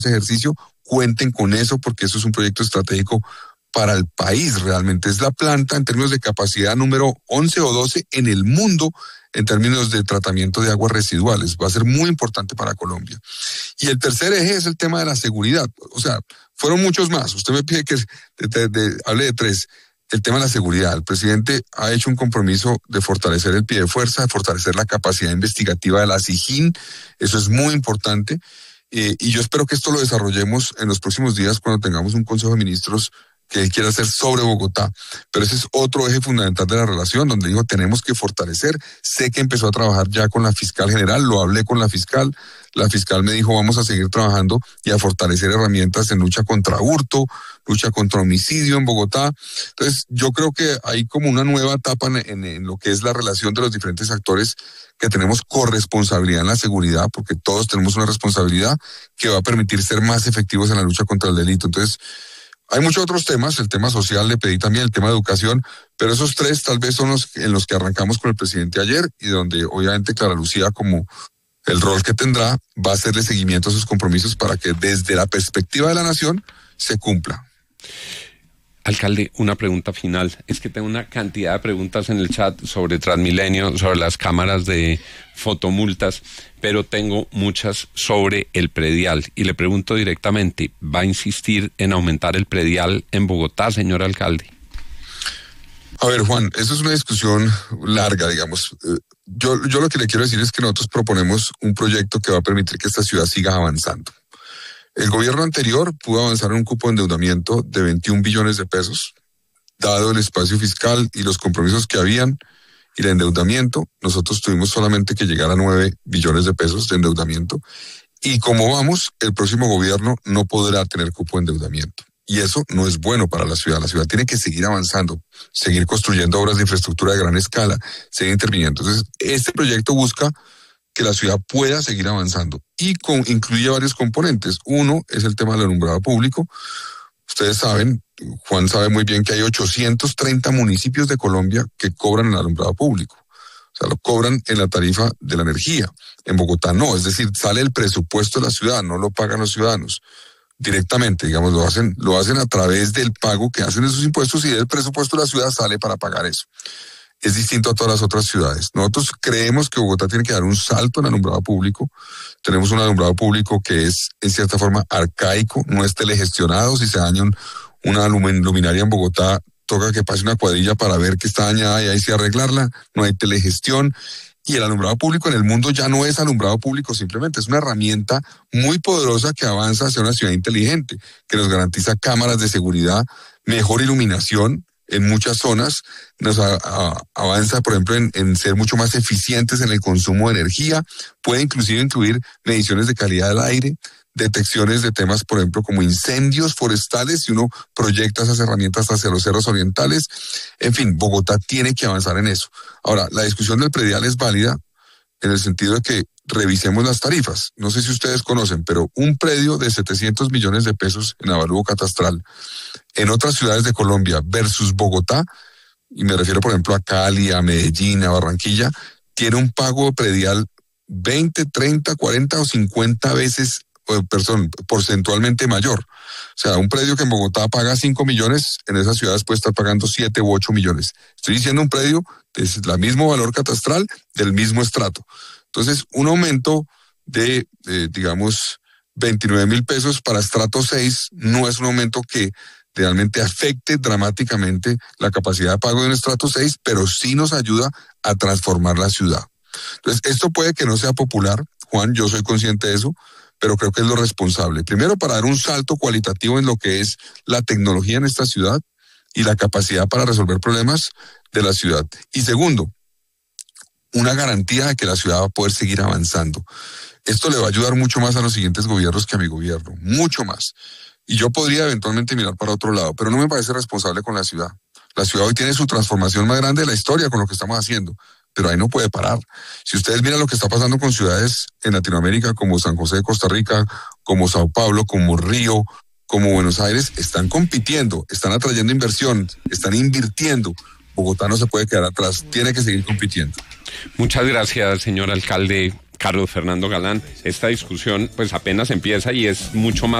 ejercicio, cuenten con eso porque eso es un proyecto estratégico para el país. Realmente es la planta en términos de capacidad número 11 o 12 en el mundo en términos de tratamiento de aguas residuales. Va a ser muy importante para Colombia. Y el tercer eje es el tema de la seguridad. O sea, fueron muchos más. Usted me pide que hable de tres. El tema de la seguridad. El presidente ha hecho un compromiso de fortalecer el pie de fuerza, de fortalecer la capacidad investigativa de la SIJIN. Eso es muy importante. Y yo espero que esto lo desarrollemos en los próximos días cuando tengamos un Consejo de Ministros que él quiere hacer sobre Bogotá, pero ese es otro eje fundamental de la relación, donde dijo tenemos que fortalecer. Sé que empezó a trabajar ya con la fiscal general, lo hablé con la fiscal me dijo vamos a seguir trabajando y a fortalecer herramientas en lucha contra hurto, lucha contra homicidio en Bogotá. Entonces yo creo que hay como una nueva etapa en lo que es la relación de los diferentes actores, que tenemos corresponsabilidad en la seguridad, porque todos tenemos una responsabilidad que va a permitir ser más efectivos en la lucha contra el delito. Entonces, hay muchos otros temas, el tema social le pedí también, el tema de educación, pero esos tres tal vez son los en los que arrancamos con el presidente ayer y donde obviamente Clara Lucía, como el rol que tendrá, va a hacerle seguimiento a sus compromisos para que desde la perspectiva de la nación se cumpla. Alcalde, una pregunta final. Es que tengo una cantidad de preguntas en el chat sobre Transmilenio, sobre las cámaras de fotomultas, pero tengo muchas sobre el predial. Y le pregunto directamente, ¿va a insistir en aumentar el predial en Bogotá, señor alcalde? A ver, Juan, eso es una discusión larga, digamos. Yo lo que le quiero decir es que nosotros proponemos un proyecto que va a permitir que esta ciudad siga avanzando. El gobierno anterior pudo avanzar en un cupo de endeudamiento de 21 billones de pesos, dado el espacio fiscal y los compromisos que habían y el endeudamiento. Nosotros tuvimos solamente que llegar a 9 billones de pesos de endeudamiento. Y como vamos, el próximo gobierno no podrá tener cupo de endeudamiento. Y eso no es bueno para la ciudad. La ciudad tiene que seguir avanzando, seguir construyendo obras de infraestructura de gran escala, seguir interviniendo. Entonces, este proyecto busca que la ciudad pueda seguir avanzando y incluye varios componentes. Uno es el tema del alumbrado público. Ustedes saben, Juan sabe muy bien que hay 830 municipios de Colombia que cobran el alumbrado público. O sea, lo cobran en la tarifa de la energía. En Bogotá no, es decir, sale el presupuesto de la ciudad, no lo pagan los ciudadanos directamente, digamos, lo hacen a través del pago que hacen de sus impuestos y del presupuesto de la ciudad sale para pagar eso. Es distinto a todas las otras ciudades. Nosotros creemos que Bogotá tiene que dar un salto en alumbrado público. Tenemos un alumbrado público que es, en cierta forma, arcaico, no es telegestionado. Si se daña una luminaria en Bogotá, toca que pase una cuadrilla para ver que está dañada y ahí sí arreglarla. No hay telegestión. Y el alumbrado público en el mundo ya no es alumbrado público simplemente, es una herramienta muy poderosa que avanza hacia una ciudad inteligente, que nos garantiza cámaras de seguridad, mejor iluminación en muchas zonas, nos avanza, por ejemplo, en ser mucho más eficientes en el consumo de energía, puede inclusive incluir mediciones de calidad del aire, detecciones de temas, por ejemplo, como incendios forestales, si uno proyecta esas herramientas hacia los cerros orientales. En fin, Bogotá tiene que avanzar en eso. Ahora, la discusión del predial es válida en el sentido de que revisemos las tarifas. No sé si ustedes conocen, pero un predio de 700 millones de pesos en avalúo catastral en otras ciudades de Colombia versus Bogotá, y me refiero, por ejemplo, a Cali, a Medellín, a Barranquilla, tiene un pago predial 20, 30, 40 o 50 veces porcentualmente mayor. O sea, un predio que en Bogotá paga 5 millones, en esas ciudades puede estar pagando 7 u 8 millones. Estoy diciendo un predio de el mismo valor catastral, del mismo estrato. Entonces, un aumento de digamos, 29,000 pesos para estrato 6 no es un aumento que realmente afecte dramáticamente la capacidad de pago de un estrato 6, pero sí nos ayuda a transformar la ciudad. Entonces, esto puede que no sea popular, Juan, yo soy consciente de eso, pero creo que es lo responsable. Primero, para dar un salto cualitativo en lo que es la tecnología en esta ciudad y la capacidad para resolver problemas de la ciudad. Y segundo, una garantía de que la ciudad va a poder seguir avanzando. Esto le va a ayudar mucho más a los siguientes gobiernos que a mi gobierno, mucho más. Y yo podría eventualmente mirar para otro lado, pero no me parece responsable con la ciudad. La ciudad hoy tiene su transformación más grande de la historia con lo que estamos haciendo, pero ahí no puede parar. Si ustedes miran lo que está pasando con ciudades en Latinoamérica, como San José de Costa Rica, como Sao Paulo, como Río, como Buenos Aires, están compitiendo, están atrayendo inversión, están invirtiendo. Bogotá no se puede quedar atrás, tiene que seguir compitiendo. Muchas gracias, señor alcalde. Carlos Fernando Galán, esta discusión pues apenas empieza y es mucho más